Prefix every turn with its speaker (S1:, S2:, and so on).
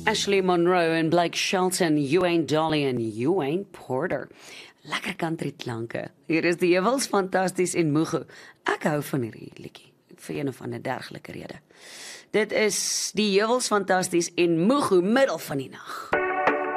S1: Ashley Monroe en Blake Shelton, You Ain't Dolly en You Ain't Porter. Lekker country klanke. Hier is die Heuwels fantasties en Mugu. Ek hou van hierdie liedjie, vir een of ander dergelike rede. Dit is die Heuwels fantasties en Mugu, middel van die nag.